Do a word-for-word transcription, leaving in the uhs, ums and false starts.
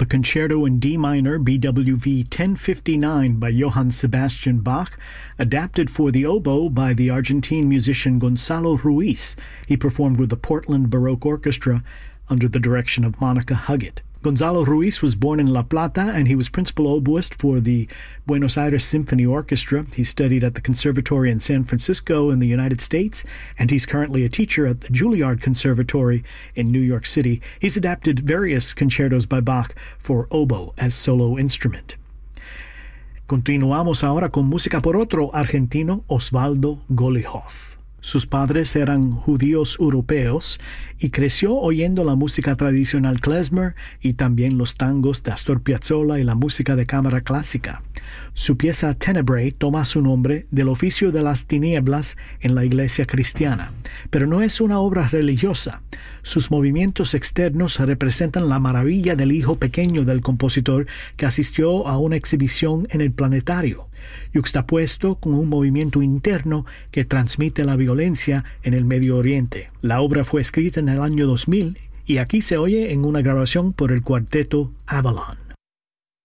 The Concerto in D minor, B W V ten fifty-nine by Johann Sebastian Bach, adapted for the oboe by the Argentine musician Gonzalo Ruiz. He performed with the Portland Baroque Orchestra under the direction of Monica Huggett. Gonzalo Ruiz was born in La Plata, and he was principal oboist for the Buenos Aires Symphony Orchestra. He studied at the Conservatory in San Francisco in the United States, and he's currently a teacher at the Juilliard Conservatory in New York City. He's adapted various concertos by Bach for oboe as solo instrument. Continuamos ahora con música por otro argentino, Osvaldo Golijov. Sus padres eran judíos europeos y creció oyendo la música tradicional klezmer y también los tangos de Astor Piazzolla y la música de cámara clásica. Su pieza Tenebrae toma su nombre del oficio de las tinieblas en la iglesia cristiana, pero no es una obra religiosa. Sus movimientos externos representan la maravilla del hijo pequeño del compositor que asistió a una exhibición en el planetario, yuxtapuesto con un movimiento interno que transmite la violencia en el Medio Oriente. La obra fue escrita en el año dos mil y aquí se oye en una grabación por el cuarteto Avalon.